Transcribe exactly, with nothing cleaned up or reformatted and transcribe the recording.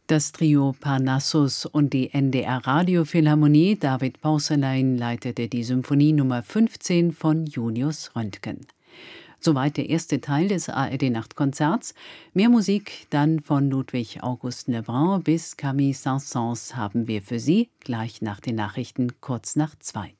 Das Trio Parnassus und die N D R Radiophilharmonie, David Porcelain leitete die Symphonie Nummer fünfzehn von Julius Röntgen. Soweit der erste Teil des A R D-Nachtkonzerts. Mehr Musik dann von Ludwig August Lebrun bis Camille Saint-Saëns haben wir für Sie gleich nach den Nachrichten kurz nach zwei.